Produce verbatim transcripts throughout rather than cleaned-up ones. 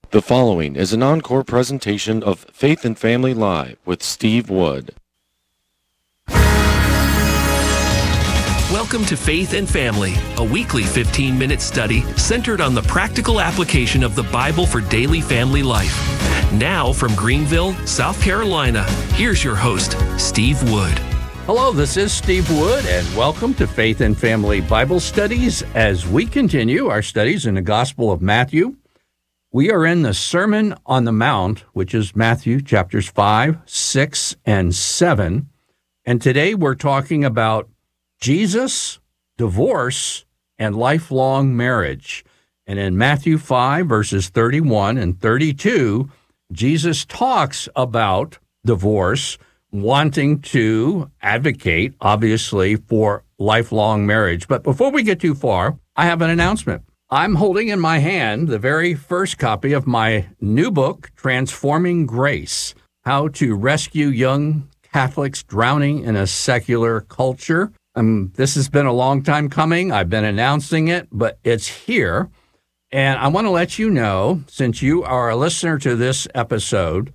The following is an encore presentation of Faith and Family Live with Steve Wood. Welcome to Faith and Family, a weekly fifteen-minute study centered on the practical application of the Bible for daily family life. Now from Greenville, South Carolina, here's your host, Steve Wood. Hello, this is Steve Wood, and welcome to Faith and Family Bible Studies as we continue our studies in the Gospel of Matthew. We are in the Sermon on the Mount, which is Matthew chapters five, six, and seven. And today we're talking about Jesus, divorce, and lifelong marriage. And in Matthew five, verses thirty-one and thirty-two, Jesus talks about divorce, wanting to advocate, obviously, for lifelong marriage. But before we get too far, I have an announcement. I'm holding in my hand the very first copy of my new book, Transforming Grace, How to Rescue Young Catholics Drowning in a Secular Culture. Um, this has been a long time coming. I've been announcing it, but it's here. And I want to let you know, since you are a listener to this episode,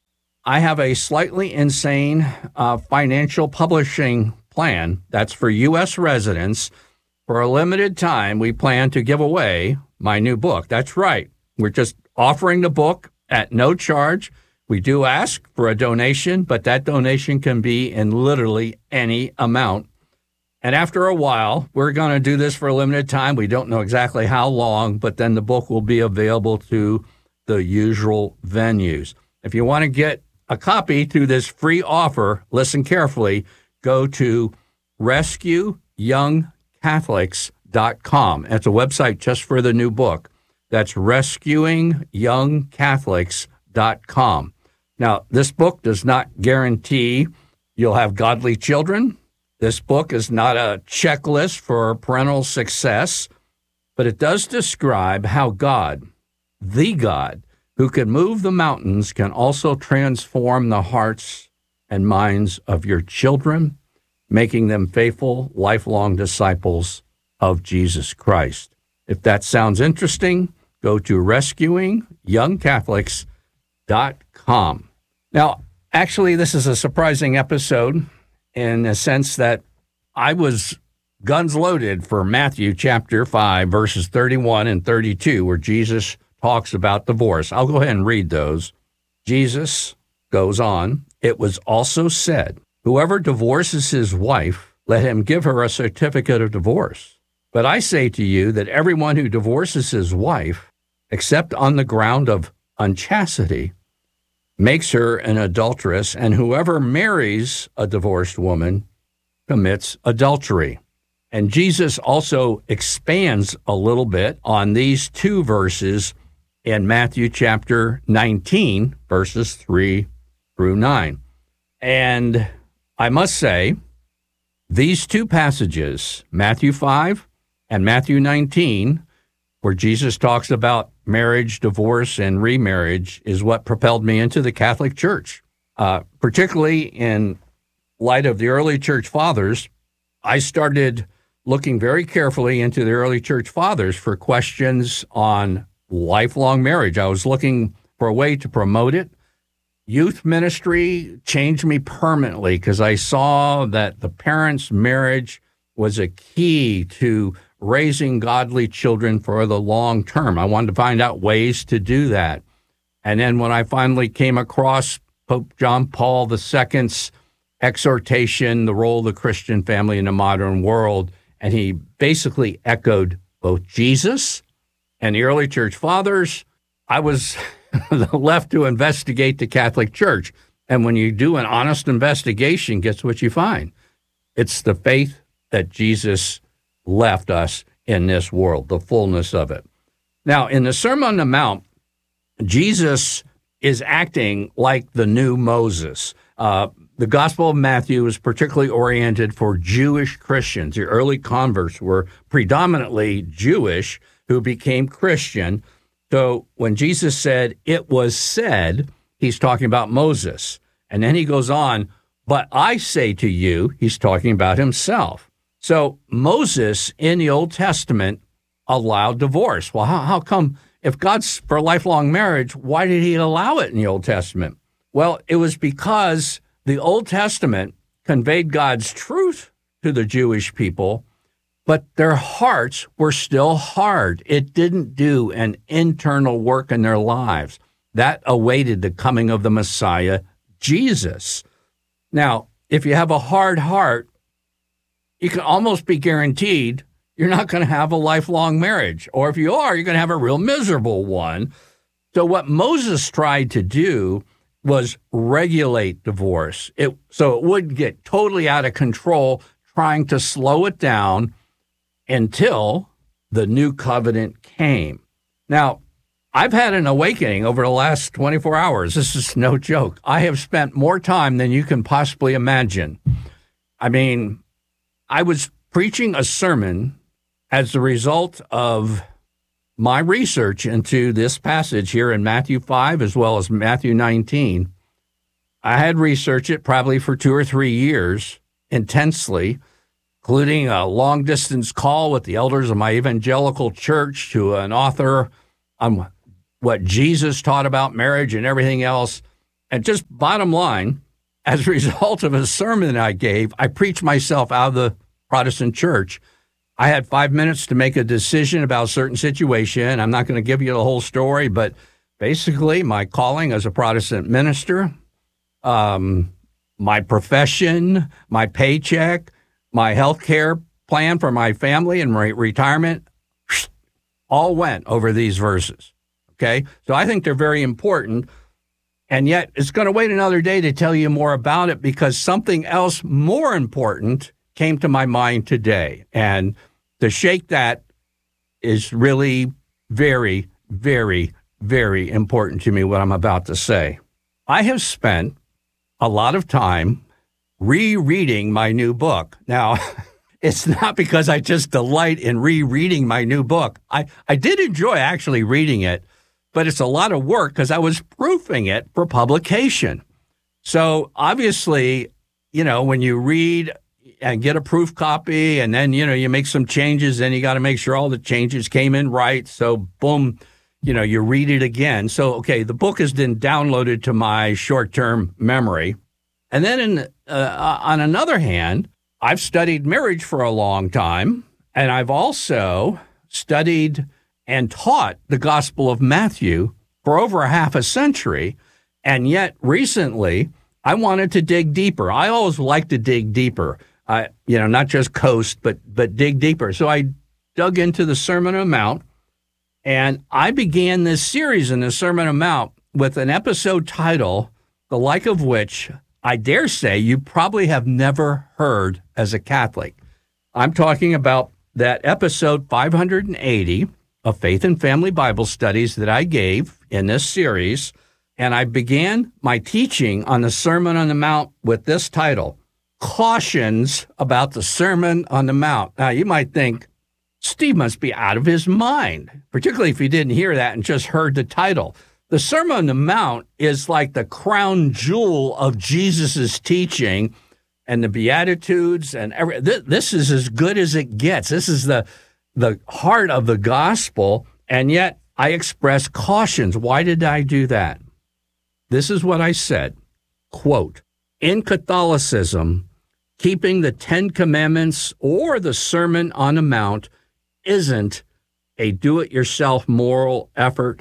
I have a slightly insane uh, financial publishing plan that's for U S residents. For a limited time, we plan to give away my new book. That's right. We're just offering the book at no charge. We do ask for a donation, but that donation can be in literally any amount. And after a while, we're going to do this for a limited time. We don't know exactly how long, but then the book will be available to the usual venues. If you want to get a copy through this free offer, listen carefully, go to rescue young catholics dot com. It's a website just for the new book. That's rescuing young catholics dot com. Now, this book does not guarantee you'll have godly children. This book is not a checklist for parental success, but it does describe how God, the God, who can move the mountains, can also transform the hearts and minds of your children, making them faithful, lifelong disciples of Jesus Christ. If that sounds interesting, go to rescuing young catholics dot com. Now, actually, this is a surprising episode in the sense that I was guns loaded for Matthew chapter five, verses thirty-one and thirty-two, where Jesus talks about divorce. I'll go ahead and read those. Jesus goes on, "It was also said, whoever divorces his wife, let him give her a certificate of divorce. But I say to you that everyone who divorces his wife, except on the ground of unchastity, makes her an adulteress, and whoever marries a divorced woman commits adultery." And Jesus also expands a little bit on these two verses in Matthew chapter nineteen, verses three through nine. And I must say, these two passages, Matthew five and Matthew nineteen, where Jesus talks about marriage, divorce, and remarriage, is what propelled me into the Catholic Church. Uh, particularly in light of the early church fathers, I started looking very carefully into the early church fathers for questions on lifelong marriage. I was looking for a way to promote it. Youth ministry changed me permanently because I saw that the parents' marriage was a key to raising godly children for the long term. I wanted to find out ways to do that. And then when I finally came across Pope John Paul the Second's exhortation, the role of the Christian family in the modern world, and he basically echoed both Jesus and the early church fathers, I was left to investigate the Catholic Church. And when you do an honest investigation, guess what you find? It's the faith that Jesus left us in this world, the fullness of it. Now, in the Sermon on the Mount, Jesus is acting like the new Moses. Uh, the Gospel of Matthew is particularly oriented for Jewish Christians. The early converts were predominantly Jewish who became Christian. So when Jesus said, "It was said," he's talking about Moses. And then he goes on, "But I say to you," he's talking about himself. So Moses in the Old Testament allowed divorce. Well, how, how come if God's for lifelong marriage, why did he allow it in the Old Testament? Well, it was because the Old Testament conveyed God's truth to the Jewish people, but their hearts were still hard. It didn't do an internal work in their lives. That awaited the coming of the Messiah, Jesus. Now, if you have a hard heart, you can almost be guaranteed you're not going to have a lifelong marriage. Or if you are, you're going to have a real miserable one. So what Moses tried to do was regulate divorce. It, so it wouldn't get totally out of control, trying to slow it down until the new covenant came. Now, I've had an awakening over the last twenty-four hours. This is no joke. I have spent more time than you can possibly imagine. I mean, I was preaching a sermon as a result of my research into this passage here in Matthew five as well as Matthew nineteen. I had researched it probably for two or three years intensely, including a long-distance call with the elders of my evangelical church to an author on what Jesus taught about marriage and everything else. And just bottom line, as a result of a sermon I gave, I preached myself out of the Protestant church. I had five minutes to make a decision about a certain situation. I'm not going to give you the whole story, but basically my calling as a Protestant minister, um, my profession, my paycheck, my health care plan for my family and my retirement, all went over these verses, okay? So I think they're very important, and yet it's going to wait another day to tell you more about it because something else more important came to my mind today. And to shake that is really very, very, very important to me, what I'm about to say. I have spent a lot of time rereading my new book. Now, it's not because I just delight in rereading my new book. I, I did enjoy actually reading it, but it's a lot of work because I was proofing it for publication. So obviously, you know, when you read and get a proof copy and then, you know, you make some changes, then you got to make sure all the changes came in right. So boom, you know, you read it again. So, okay, the book has been downloaded to my short-term memory. And then in, uh, on another hand, I've studied marriage for a long time, and I've also studied and taught the Gospel of Matthew for over a half a century. And yet recently, I wanted to dig deeper. I always like to dig deeper, uh, you know, not just coast, but but dig deeper. So I dug into the Sermon on the Mount, and I began this series in the Sermon on the Mount with an episode title, the like of which I dare say you probably have never heard as a Catholic. I'm talking about that episode five hundred eighty of Faith and Family Bible Studies that I gave in this series, and I began my teaching on the Sermon on the Mount with this title, Cautions About the Sermon on the Mount. Now, you might think, Steve must be out of his mind, particularly if you didn't hear that and just heard the title. The Sermon on the Mount is like the crown jewel of Jesus's teaching and the Beatitudes, and every, th- this is as good as it gets. This is the, the heart of the gospel, and yet I express cautions. Why did I do that? This is what I said, quote, in Catholicism, keeping the Ten Commandments or the Sermon on the Mount isn't a do-it-yourself moral effort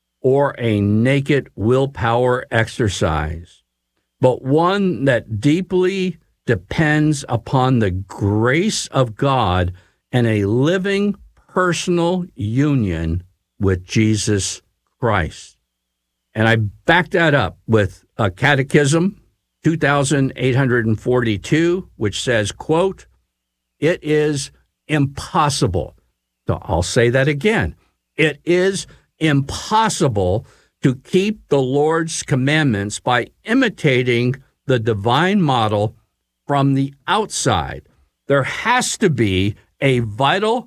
or a naked willpower exercise, but one that deeply depends upon the grace of God and a living personal union with Jesus Christ. And I backed that up with a catechism, two thousand eight hundred forty-two, which says, quote, it is impossible. So I'll say that again. It is impossible to keep the Lord's commandments by imitating the divine model from the outside. There has to be a vital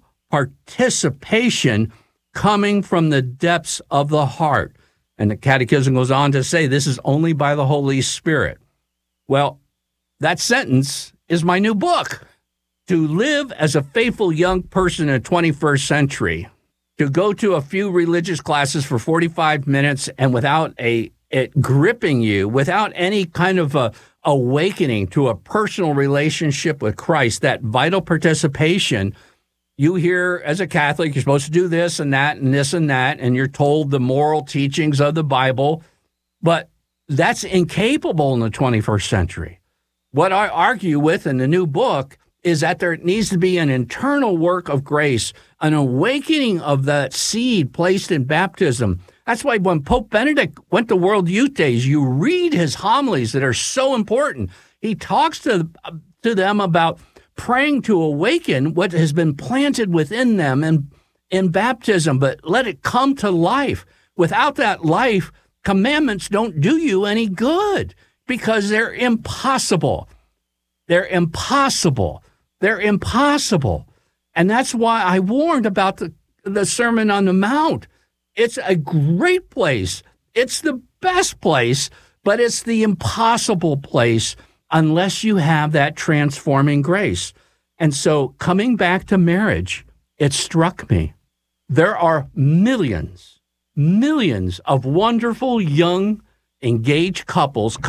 participation coming from the depths of the heart. And the Catechism goes on to say this is only by the Holy Spirit. Well, that sentence is my new book. To live as a faithful young person in the twenty-first century, to go to a few religious classes for forty-five minutes and without a it gripping you, without any kind of a awakening to a personal relationship with Christ, that vital participation. You hear as a Catholic, you're supposed to do this and that and this and that, and you're told the moral teachings of the Bible, but that's incapable in the twenty-first century. What I argue with in the new book is that there needs to be an internal work of grace, an awakening of that seed placed in baptism. That's why when Pope Benedict went to World Youth Days, you read his homilies that are so important. He talks to, to them about praying to awaken what has been planted within them in, in baptism, but let it come to life. Without that life, commandments don't do you any good because they're impossible. They're impossible. They're impossible. And that's why I warned about the, the Sermon on the Mount. It's a great place. It's the best place, but it's the impossible place unless you have that transforming grace. And so coming back to marriage, it struck me. There are millions, millions of wonderful young engaged couples